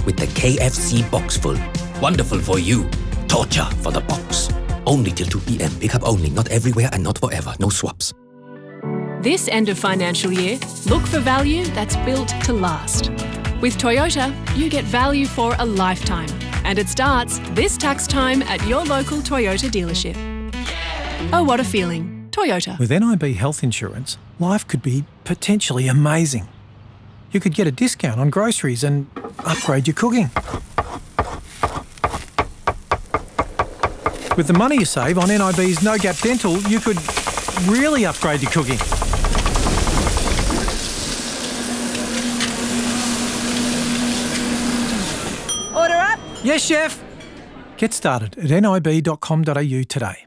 with the KFC box full. Wonderful for you. Torture for the box. Only till 2 p.m. Pick up only, not everywhere and not forever. No swaps. This end of financial year, look for value that's built to last. With Toyota, you get value for a lifetime. And it starts this tax time at your local Toyota dealership. Oh, what a feeling. Toyota. With NIB Health Insurance, life could be potentially amazing. You could get a discount on groceries and upgrade your cooking. With the money you save on NIB's No Gap Dental, you could really upgrade your cooking. Order up. Yes, chef. Get started at nib.com.au today.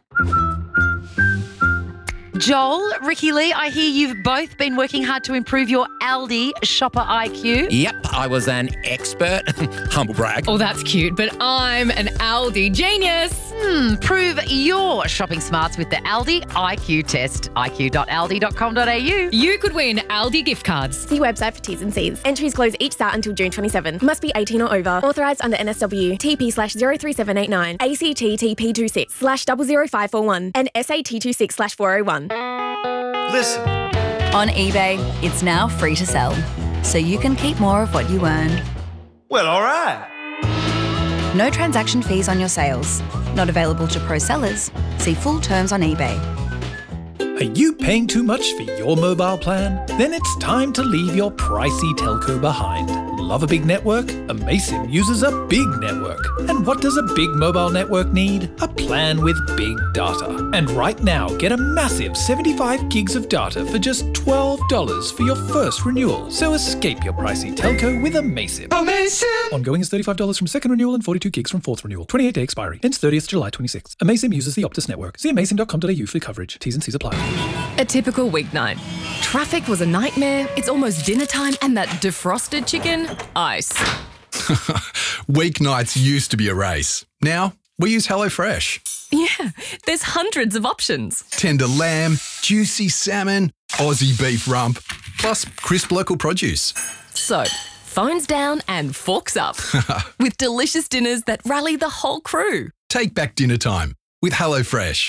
Joel, Ricky Lee, I hear you've both been working hard to improve your Aldi shopper IQ. Yep, I was an expert. Humble brag. Oh, that's cute, but I'm an Aldi genius. Prove your shopping smarts with the Aldi IQ test. iq.aldi.com.au. You could win Aldi gift cards. See website for T's and C's. Entries close each start until June 27. Must be 18 or over. Authorised under NSW. TP/03789. ACT TP26/00541 and SAT26/401. Listen. On eBay, it's now free to sell, so you can keep more of what you earn. Well, all right. No transaction fees on your sales. Not available to pro sellers. See full terms on eBay. Are you paying too much for your mobile plan? Then it's time to leave your pricey telco behind. Love a big network? Amaysim uses a big network. And what does a big mobile network need? A plan with big data. And right now, get a massive 75 gigs of data for just $12 for your first renewal. So escape your pricey telco with Amaysim. Amaysim! Ongoing is $35 from second renewal and 42 gigs from fourth renewal. 28-day expiry. Ends 30th July 26. Amaysim uses the Optus network. See amaysim.com.au for coverage. T's and C's apply. A typical weeknight. Traffic was a nightmare, it's almost dinner time, and that defrosted chicken, ice. Weeknights used to be a race. Now, we use HelloFresh. Yeah, there's hundreds of options. Tender lamb, juicy salmon, Aussie beef rump, plus crisp local produce. So, phones down and forks up. With delicious dinners that rally the whole crew. Take back dinner time with HelloFresh.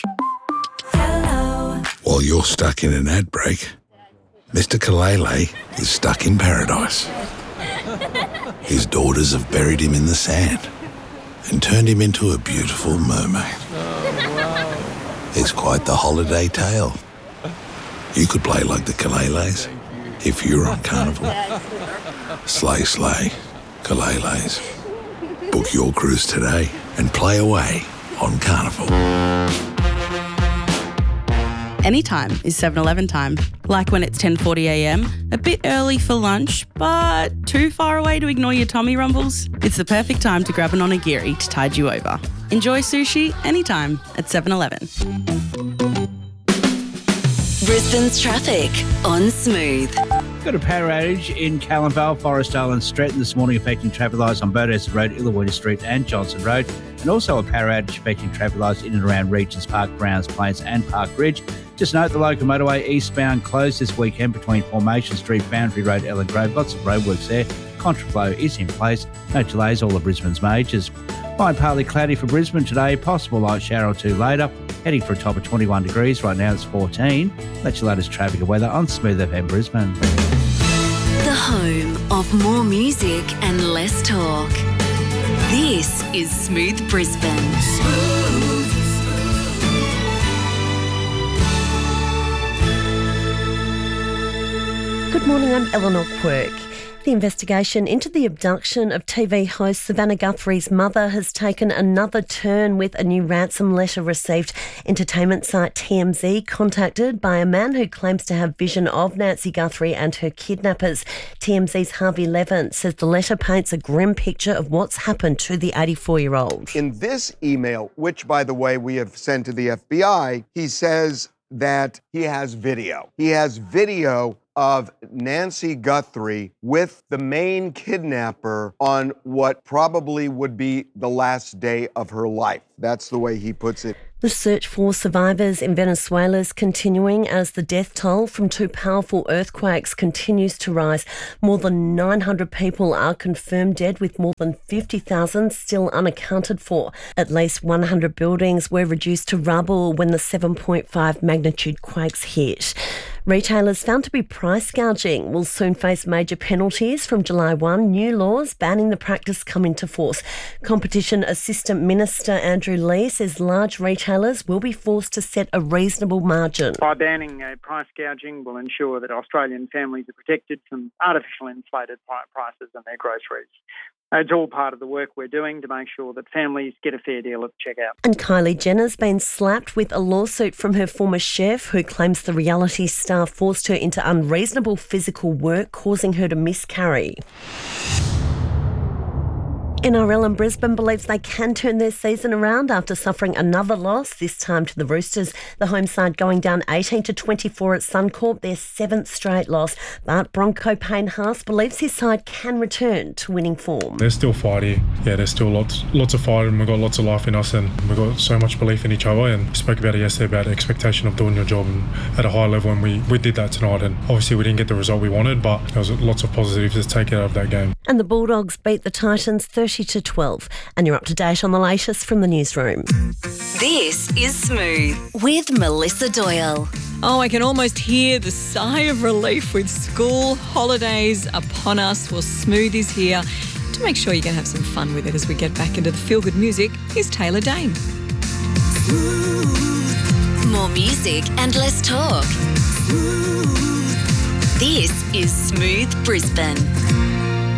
While you're stuck in an ad break, Mr. Kalele is stuck in paradise. His daughters have buried him in the sand and turned him into a beautiful mermaid. It's quite the holiday tale. You could play like the Kaleles if you were on Carnival. Slay, slay, Kaleles. Book your cruise today and play away on Carnival. Anytime is 7-Eleven time. Like when it's 10:40am, a bit early for lunch, but too far away to ignore your tummy rumbles? It's the perfect time to grab an onigiri to tide you over. Enjoy sushi anytime at 7-Eleven. Brisbane's traffic on Smooth. Got a power outage in Callanvale, Forestdale and Stretton this morning affecting traffic lights on Burdett Road, Illawarra Street and Johnson Road. And also a power outage affecting traffic lights in and around Regents Park, Browns Plains and Park Ridge. Just note the local motorway eastbound closed this weekend between Formation Street, Boundary Road, Ellen Grove. Lots of roadworks there. Contraflow is in place. No delays, all of Brisbane's majors. Fine, partly cloudy for Brisbane today. Possible light shower or two later. Heading for a top of 21 degrees. Right now it's 14. That's your latest traffic and weather on Smooth FM Brisbane. The home of more music and less talk. This is Smooth Brisbane. Good morning, I'm Eleanor Quirk. The investigation into the abduction of TV host Savannah Guthrie's mother has taken another turn with a new ransom letter received. Entertainment site TMZ contacted by a man who claims to have vision of Nancy Guthrie and her kidnappers. TMZ's Harvey Levin says the letter paints a grim picture of what's happened to the 84-year-old. In this email, which, by the way, we have sent to the FBI, he says that he has video. He has video of Nancy Guthrie with the main kidnapper on what probably would be the last day of her life. That's the way he puts it. The search for survivors in Venezuela is continuing as the death toll from two powerful earthquakes continues to rise. More than 900 people are confirmed dead, with more than 50,000 still unaccounted for. At least 100 buildings were reduced to rubble when the 7.5 magnitude quakes hit. Retailers found to be price gouging will soon face major penalties from July 1. New laws banning the practice come into force. Competition Assistant Minister Andrew Lee says large retailers will be forced to set a reasonable margin. By banning price gouging will ensure that Australian families are protected from artificial inflated prices on their groceries. It's all part of the work we're doing to make sure that families get a fair deal at the checkout. And Kylie Jenner's been slapped with a lawsuit from her former chef, who claims the reality star forced her into unreasonable physical work, causing her to miscarry. NRL and Brisbane believes they can turn their season around after suffering another loss, this time to the Roosters. The home side going down 18-24 at Suncorp, their seventh straight loss. But Bronco Payne Haas believes his side can return to winning form. There's still fight here. Yeah, there's still lots of fight, and we've got lots of life in us, and we've got so much belief in each other. And we spoke about it yesterday about the expectation of doing your job and at a high level, and we did that tonight. And obviously we didn't get the result we wanted, but there was lots of positives to take out of that game. And the Bulldogs beat the Titans 30-12. And you're up to date on the latest from the newsroom. This is Smooth with Melissa Doyle. Oh, I can almost hear the sigh of relief with school holidays upon us. Well, Smooth is here to make sure you can have some fun with it as we get back into the feel-good music. Here's Taylor Dane. More music and less talk. This is Smooth Brisbane.